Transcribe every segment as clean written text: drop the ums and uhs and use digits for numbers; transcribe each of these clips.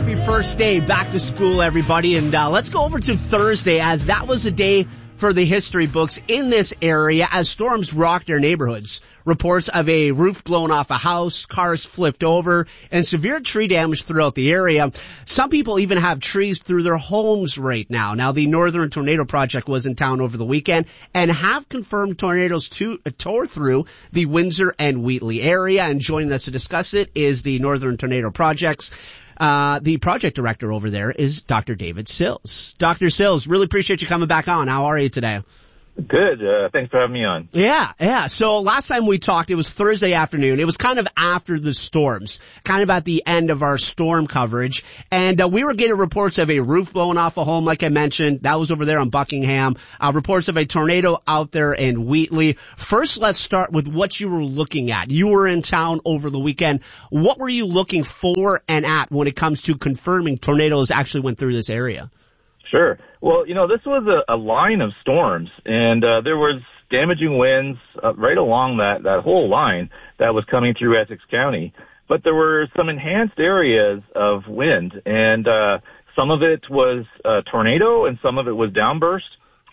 happy first day back to school, everybody. And let's go over to Thursday, as that was a day for the history books in this area as storms rocked their neighborhoods. Reports of a roof blown off a house, cars flipped over, and severe tree damage throughout the area. Some people even have trees through their homes right now. Now, the Northern Tornado Project was in town over the weekend and have confirmed tornadoes tore through the Windsor and Wheatley area. And joining us to discuss it is the Northern Tornado Project's the project director over there is Dr. David Sills. Dr. Sills, really appreciate you coming back on. How are you today? Good. Thanks for having me on. Yeah. So last time we talked, it was Thursday afternoon. It was kind of after the storms, kind of at the end of our storm coverage. And we were getting reports of a roof blowing off a home, like I mentioned. That was over there on Buckingham. Reports of a tornado out there in Wheatley. First, let's start with what you were looking at. You were in town over the weekend. What were you looking for and at when it comes to confirming tornadoes actually went through this area? Sure. Well, this was a line of storms, and there was damaging winds right along that whole line that was coming through Essex County. But there were some enhanced areas of wind, and some of it was tornado and some of it was downburst.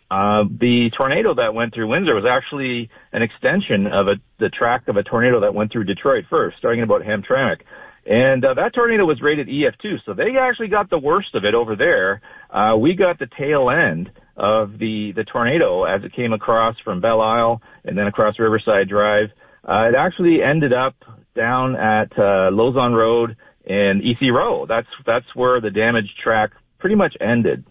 The tornado that went through Windsor was actually an extension of the track of a tornado that went through Detroit first, starting at about Hamtramck. And that tornado was rated EF2, so they actually got the worst of it over there. We got the tail end of the tornado as it came across from Belle Isle and then across Riverside Drive. It actually ended up down at Lausanne Road and EC Row. That's where the damaged track pretty much ended.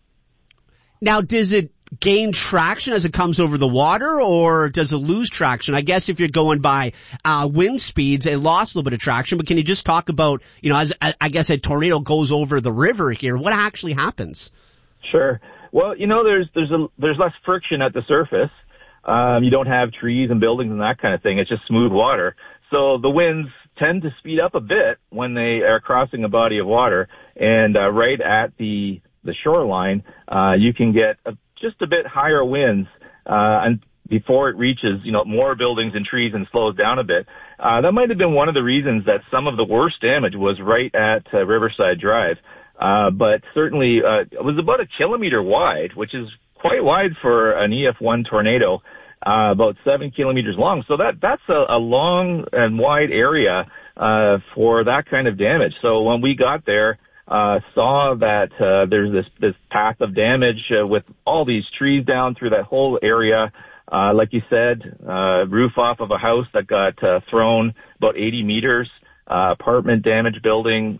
Now, does it gain traction as it comes over the water, or does it lose traction? I guess if you're going by wind speeds, it lost a little bit of traction. But can you just talk about, as I guess a tornado goes over the river here, what actually happens? Sure. Well, there's less friction at the surface. You don't have trees and buildings and that kind of thing. It's just smooth water. So the winds tend to speed up a bit when they are crossing a body of water, and right at the shoreline, you can get just a bit higher winds, and before it reaches, more buildings and trees and slows down a bit. That might have been one of the reasons that some of the worst damage was right at Riverside Drive. But certainly, it was about 1 kilometer wide, which is quite wide for an EF1 tornado, about 7 kilometers long. So that's a long and wide area, for that kind of damage. So when we got there, saw that there's this path of damage with all these trees down through that whole area. Like you said, roof off of a house that got thrown about 80 meters, apartment building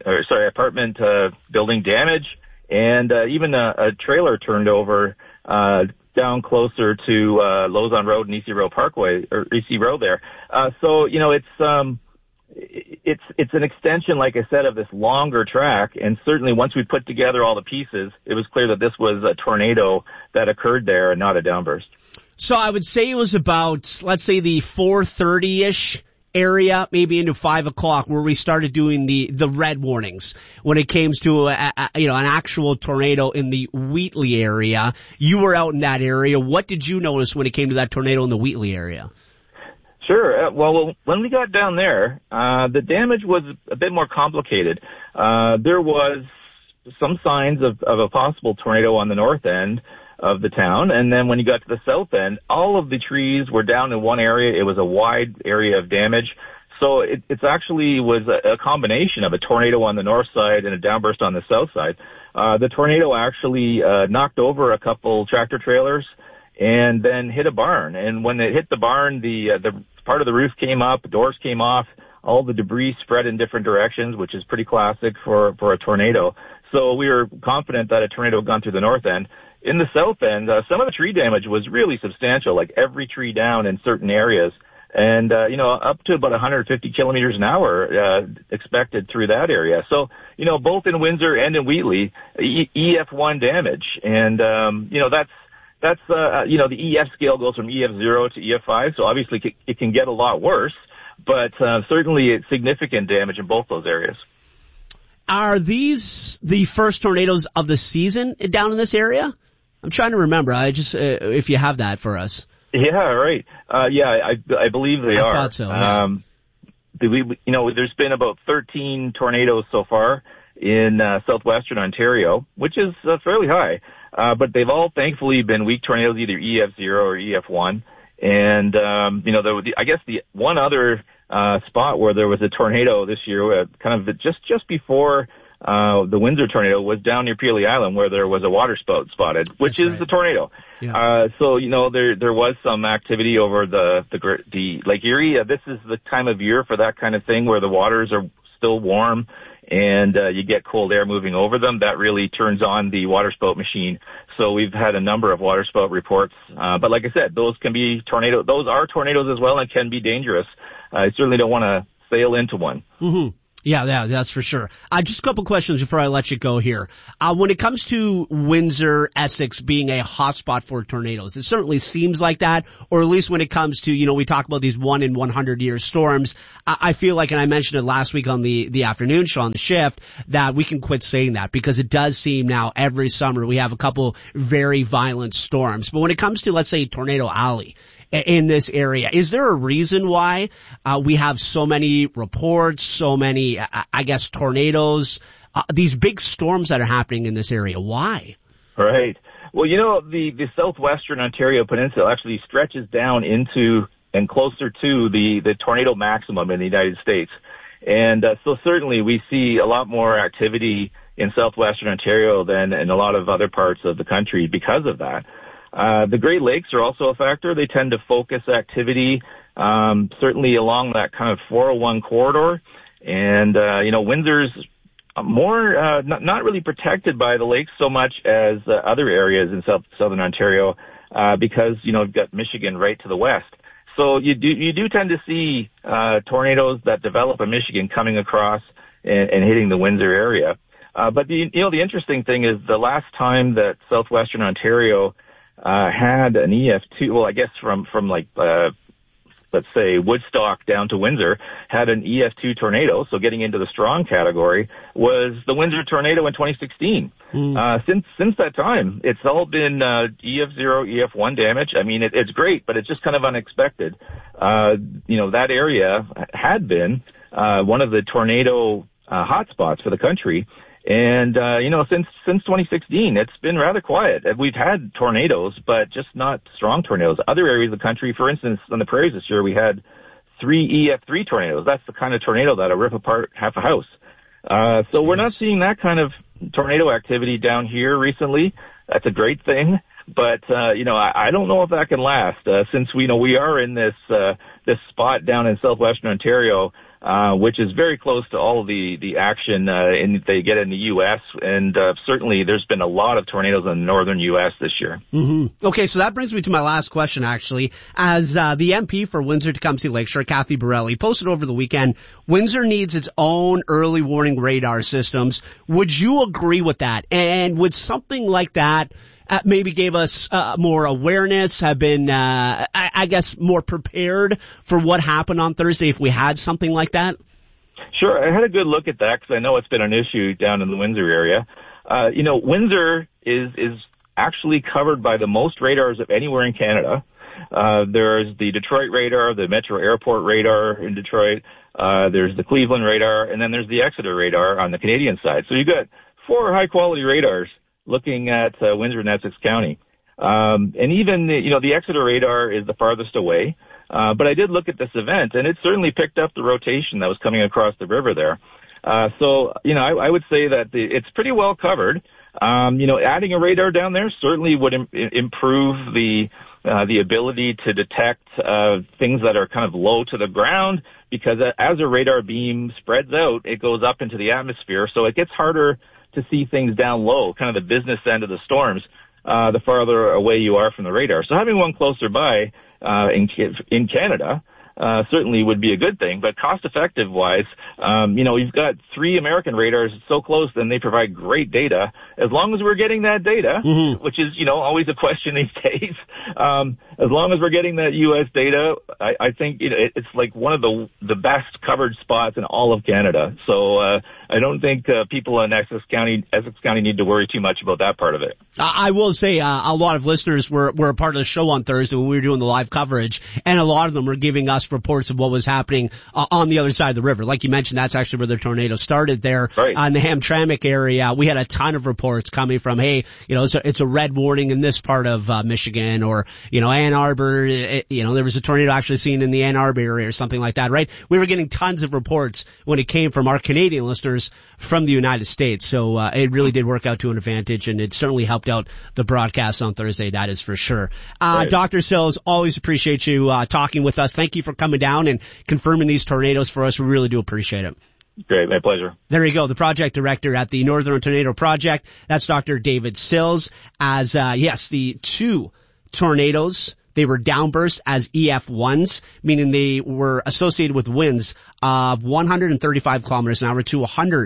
damage, and even a trailer turned over down closer to Lausanne Road and EC Row Parkway, or EC Row there. So it's an extension, like I said, of this longer track, and certainly once we put together all the pieces, it was clear that this was a tornado that occurred there and not a downburst. So I would say it was about, let's say, the 4:30-ish area, maybe into 5 o'clock, where we started doing the red warnings when it came to an actual tornado in the Wheatley area. You were out in that area. What did you notice when it came to that tornado in the Wheatley area? Sure. Well, when we got down there, the damage was a bit more complicated. There was some signs of a possible tornado on the north end of the town, and then when you got to the south end, all of the trees were down in one area. It was a wide area of damage. So it's actually was a combination of a tornado on the north side and a downburst on the south side. The tornado actually knocked over a couple tractor trailers and then hit a barn. And when it hit the barn, the part of the roof came up, the doors came off, all the debris spread in different directions, which is pretty classic for a tornado. So we were confident that a tornado had gone through the north end. In the south end, some of the tree damage was really substantial, like every tree down in certain areas. And, up to about 150 kilometers an hour, expected through that area. So, both in Windsor and in Wheatley, EF1 damage. And, that's the EF scale goes from EF0 to EF5. So obviously it can get a lot worse, but, certainly it's significant damage in both those areas. Are these the first tornadoes of the season down in this area? I'm trying to remember. I just, if you have that for us. Yeah, right. I believe they are. I thought so. Yeah. There's been about 13 tornadoes so far in southwestern Ontario, which is fairly high. But they've all thankfully been weak tornadoes, either EF0 or EF1. And, I guess the one other spot where there was a tornado this year, kind of just before the Windsor tornado, was down near Peely Island, where there was a water spout spotted, which is the tornado. Yeah. So there was some activity over the Lake Erie. This is the time of year for that kind of thing, where the waters are still warm and you get cold air moving over them. That really turns on the water spout machine. So we've had a number of water spout reports. But like I said, those can be tornadoes. Those are tornadoes as well and can be dangerous. I certainly don't want to sail into one. Mm-hmm. Yeah, that's for sure. Just a couple questions before I let you go here. When it comes to Windsor, Essex being a hotspot for tornadoes, it certainly seems like that, or at least when it comes to, we talk about these 1 in 100 year storms. I feel like, and I mentioned it last week on the afternoon show on the shift, that we can quit saying that, because it does seem now every summer we have a couple very violent storms. But when it comes to, let's say, Tornado Alley in this area, is there a reason why we have so many reports, so many, tornadoes, these big storms that are happening in this area? Why? Right. Well, the southwestern Ontario Peninsula actually stretches down into and closer to the tornado maximum in the United States. And so certainly we see a lot more activity in southwestern Ontario than in a lot of other parts of the country because of that. The Great Lakes are also a factor. They tend to focus activity, certainly along that kind of 401 corridor. And, Windsor's more, not really protected by the lakes so much as other areas in southern Ontario, because, you've got Michigan right to the west. So you do tend to see, tornadoes that develop in Michigan coming across and hitting the Windsor area. But the interesting thing is the last time that southwestern Ontario had an EF2, well, I guess from let's say Woodstock down to Windsor, had an EF2 tornado, so getting into the strong category, was the Windsor tornado in 2016. Since that time, it's all been EF0, EF1 damage. I mean, it's great, but it's just kind of unexpected. That area had been one of the tornado hotspots for the country. And, since 2016, it's been rather quiet. We've had tornadoes, but just not strong tornadoes. Other areas of the country, for instance, on the prairies this year, we had 3 EF3 tornadoes. That's the kind of tornado that'll rip apart half a house. So we're not seeing that kind of tornado activity down here recently. That's a great thing. But, I don't know if that can last, since we are in this spot down in southwestern Ontario, which is very close to all of the action, they get in the U.S. And, certainly there's been a lot of tornadoes in the northern U.S. this year. Mm-hmm. Okay. So that brings me to my last question, actually. As, the MP for Windsor-Tecumseh Lakeshore, Kathy Borelli, posted over the weekend, Windsor needs its own early warning radar systems. Would you agree with that? And would something like that maybe gave us more awareness, have been, more prepared for what happened on Thursday if we had something like that? Sure. I had a good look at that because I know it's been an issue down in the Windsor area. Windsor is actually covered by the most radars of anywhere in Canada. There's the Detroit radar, the Metro Airport radar in Detroit. There's the Cleveland radar, and then there's the Exeter radar on the Canadian side. So you've got 4 high-quality radars looking at Windsor and Essex County. And even, the Exeter radar is the farthest away. But I did look at this event, and it certainly picked up the rotation that was coming across the river there. So I would say that it's pretty well covered. Adding a radar down there certainly would improve the ability to detect things that are kind of low to the ground, because as a radar beam spreads out, it goes up into the atmosphere, so it gets harder to see things down low, kind of the business end of the storms, the farther away you are from the radar. So having one closer by in Canada certainly would be a good thing, but cost-effective wise, you've got 3 American radars so close, then they provide great data. As long as we're getting that data, which is, always a question these days, as long as we're getting that U.S. data, I think it's like one of the best covered spots in all of Canada. So I don't think people in Essex County need to worry too much about that part of it. I will say a lot of listeners were a part of the show on Thursday when we were doing the live coverage, and a lot of them were giving us lost reports of what was happening on the other side of the river. Like you mentioned, that's actually where the tornado started there. Right. In the Hamtramck area. We had a ton of reports coming from, hey, it's a red warning in this part of Michigan, or, Ann Arbor, there was a tornado actually seen in the Ann Arbor area or something like that, right? We were getting tons of reports when it came from our Canadian listeners from the United States. So, it really did work out to an advantage, and it certainly helped out the broadcast on Thursday. That is for sure. Right. Dr. Sills, always appreciate you, talking with us. Thank you for coming down and confirming these tornadoes for us. We really do appreciate it. Great. My pleasure. There you go. The project director at the Northern Tornado Project. That's Dr. David Sills. As, yes, the two tornadoes, they were downburst as EF1s, meaning they were associated with winds of 135 kilometers an hour to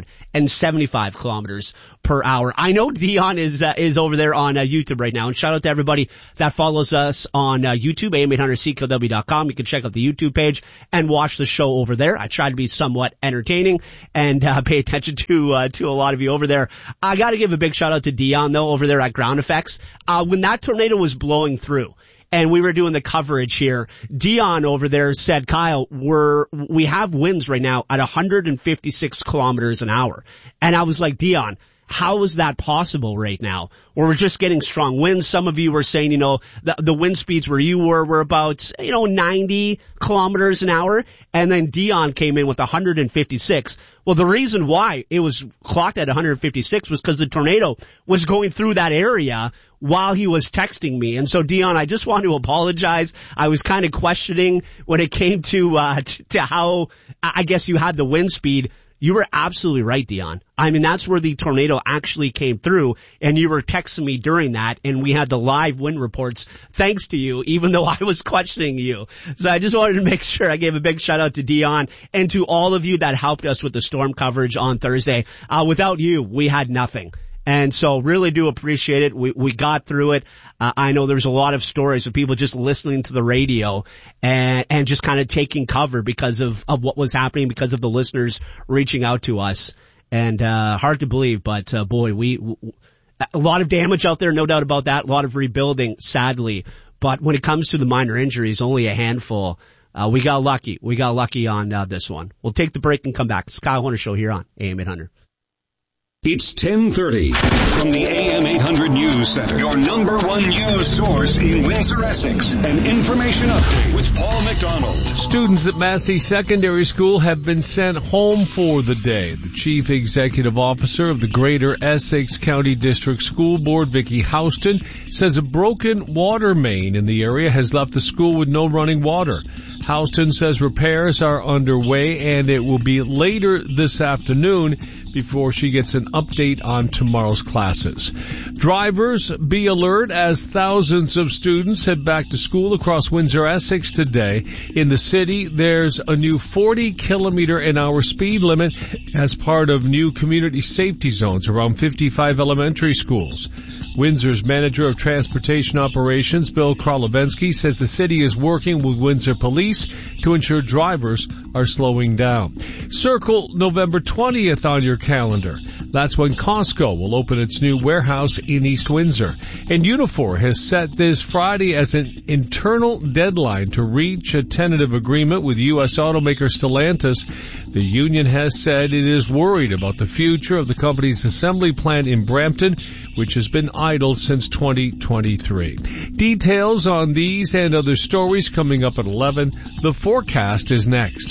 175 kilometers per hour. I know Dion is over there on YouTube right now, and shout out to everybody that follows us on YouTube, am800ckw.com. You can check out the YouTube page and watch the show over there. I try to be somewhat entertaining and pay attention to a lot of you over there. I got to give a big shout out to Dion though over there at Ground Effects. When that tornado was blowing through, and we were doing the coverage here, Dion over there said, Kyle, we have winds right now at 156 kilometers an hour. And I was like, Dion, how is that possible right now? Or we're just getting strong winds. Some of you were saying, the wind speeds where you were about, 90 kilometers an hour. And then Dion came in with 156. Well, the reason why it was clocked at 156 was because the tornado was going through that area while he was texting me. And so, Dion, I just want to apologize. I was kind of questioning when it came to how, I guess, you had the wind speed. You were absolutely right, Dion. I mean, that's where the tornado actually came through, and you were texting me during that, and we had the live wind reports thanks to you, even though I was questioning you. So I just wanted to make sure I gave a big shout out to Dion and to all of you that helped us with the storm coverage on Thursday. Without you, we had nothing. And so really do appreciate it. We got through it. I know there's a lot of stories of people just listening to the radio and just kind of taking cover because of what was happening, because of the listeners reaching out to us. And, hard to believe, but, boy, a lot of damage out there, no doubt about that. A lot of rebuilding, sadly. But when it comes to the minor injuries, only a handful. We got lucky. We got lucky on, this one. We'll take the break and come back. It's Kyle Hunter Show here on AM 800. It's 10:30 from the AM 800 News Center, your number one news source in Windsor, Essex. An information update with Paul McDonald. Students at Massey Secondary School have been sent home for the day. The Chief Executive Officer of the Greater Essex County District School Board, Vicky Houston, says a broken water main in the area has left the school with no running water. Houston says repairs are underway and it will be later this afternoon before she gets an update on tomorrow's classes. Drivers, be alert as thousands of students head back to school across Windsor, Essex today. In the city, there's a new 40-kilometer-an-hour speed limit as part of new community safety zones around 55 elementary schools. Windsor's Manager of Transportation Operations, Bill Krolowensky, says the city is working with Windsor Police to ensure drivers are slowing down. Circle November 20th on your calendar. That's when Costco will open its new warehouse in East Windsor. And Unifor has set this Friday as an internal deadline to reach a tentative agreement with U.S. automaker Stellantis. The union has said it is worried about the future of the company's assembly plant in Brampton, which has been idle since 2023. Details on these and other stories coming up at 11. The forecast is next.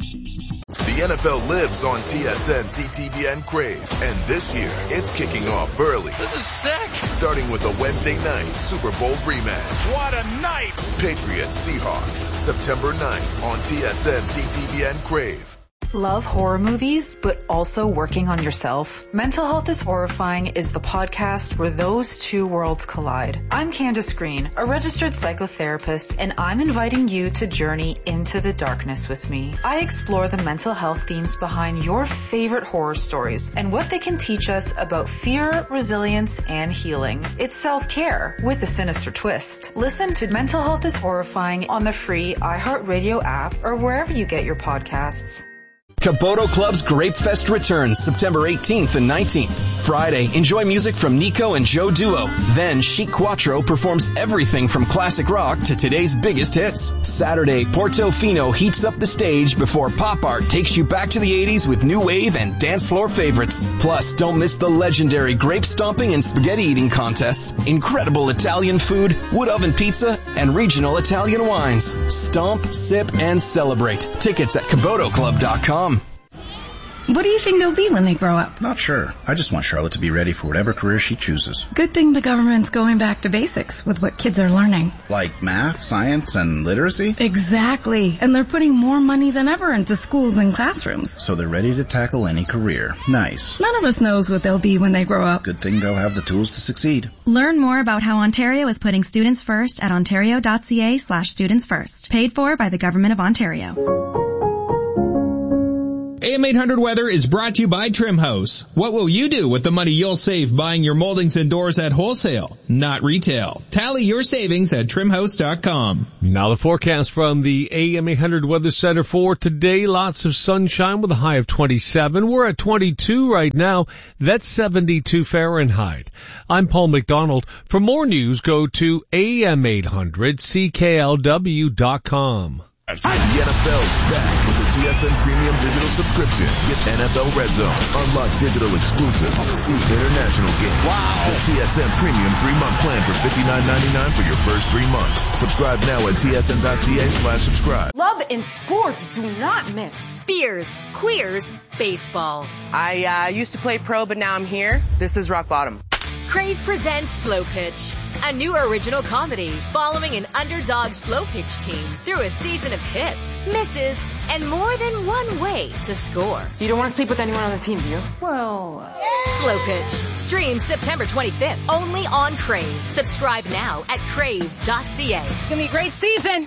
The NFL lives on TSN, CTVN, Crave. And this year, it's kicking off early. This is sick. Starting with a Wednesday night Super Bowl rematch. What a night. Patriots Seahawks, September 9th on TSN, CTVN, Crave. Love horror movies, but also working on yourself? Mental Health is Horrifying is the podcast where those two worlds collide. I'm Candace Green, a registered psychotherapist, and I'm inviting you to journey into the darkness with me. I explore the mental health themes behind your favorite horror stories and what they can teach us about fear, resilience, and healing. It's self-care with a sinister twist. Listen to Mental Health is Horrifying on the free iHeartRadio app or wherever you get your podcasts. Caboto Club's Grape Fest returns September 18th and 19th. Friday, enjoy music from Nico and Joe Duo. Then Chic Quattro performs everything from classic rock to today's biggest hits. Saturday, Portofino heats up the stage before Pop Art takes you back to the 80s with new wave and dance floor favorites. Plus, don't miss the legendary grape stomping and spaghetti eating contests, incredible Italian food, wood oven pizza, and regional Italian wines. Stomp, sip, and celebrate. Tickets at KabotoClub.com. What do you think they'll be when they grow up? Not sure. I just want Charlotte to be ready for whatever career she chooses. Good thing the government's going back to basics with what kids are learning. Like math, science, and literacy? Exactly. And they're putting more money than ever into schools and classrooms. So they're ready to tackle any career. Nice. None of us knows what they'll be when they grow up. Good thing they'll have the tools to succeed. Learn more about how Ontario is putting students first at ontario.ca/students first. Paid for by the Government of Ontario. AM 800 Weather is brought to you by Trim House. What will you do with the money you'll save buying your moldings and doors at wholesale, not retail? Tally your savings at trimhouse.com. Now the forecast from the AM 800 Weather Center for today. Lots of sunshine with a high of 27. We're at 22 right now. That's 72 Fahrenheit. I'm Paul McDonald. For more news, go to am800CKLW.com. The NFL's back with the TSN Premium Digital subscription. Get NFL Red Zone, unlock digital exclusives, see international games. Wow! The TSN Premium 3-month plan for $59.99 for your first 3 months. Subscribe now at tsn.ca/subscribe. Love and sports do not mix. Beers, queers, baseball. I used to play pro, but now I'm here. This is rock bottom. Crave presents Slow Pitch, a new original comedy following an underdog slow pitch team through a season of hits, misses, and more than one way to score. You don't want to sleep with anyone on the team, do you? Well, Slow Pitch streams September 25th only on Crave. Subscribe now at crave.ca. It's gonna be a great season.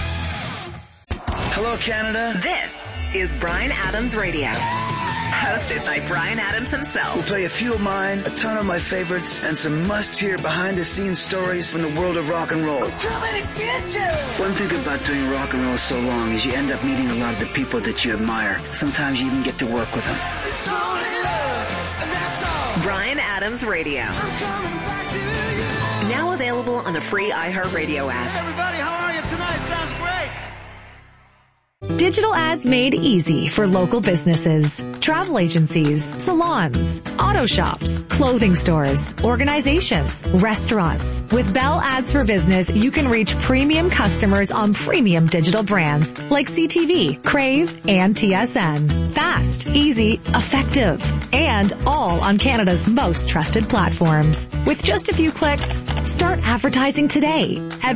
Hello, Canada. This is Bryan Adams Radio. Hosted by Bryan Adams himself. We'll play a few of mine, a ton of my favorites, and some must-hear behind-the-scenes stories from the world of rock and roll. I'm coming to get you! One thing about doing rock and roll so long is you end up meeting a lot of the people that you admire. Sometimes you even get to work with them. It's only love, and that's all. Bryan Adams Radio. I'm coming back to you. Now available on the free iHeartRadio app. Hey everybody, how are you tonight? Sounds great. Digital ads made easy for local businesses, travel agencies, salons, auto shops, clothing stores, organizations, restaurants. With Bell Ads for Business, you can reach premium customers on premium digital brands like CTV, Crave, and TSN. Fast, easy, effective, and all on Canada's most trusted platforms. With just a few clicks, start advertising today at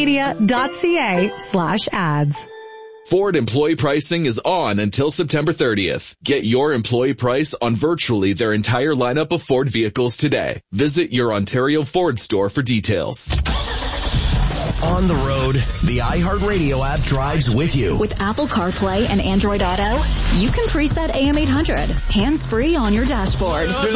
bellmedia.ca/ads. Ford employee pricing is on until September 30th. Get your employee price on virtually their entire lineup of Ford vehicles today. Visit your Ontario Ford store for details. On the road, the iHeartRadio app drives with you. With Apple CarPlay and Android Auto, you can preset AM 800 hands-free on your dashboard.